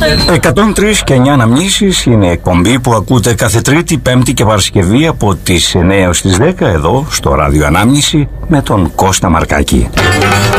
103 και 9 αναμνήσεις είναι η εκπομπή που ακούτε κάθε Τρίτη, Πέμπτη και Παρασκευή από τις 9 έως τις 10 εδώ στο Ράδιο Ανάμνηση με τον Κώστα Μαρκάκη.